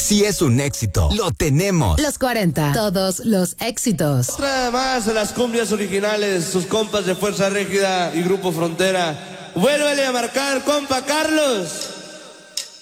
Si es un éxito, lo tenemos. Los 40, todos los éxitos. Otra más de las cumbias originales, sus compas de Fuerza Régida y Grupo Frontera. Vuélvele a marcar, compa Carlos.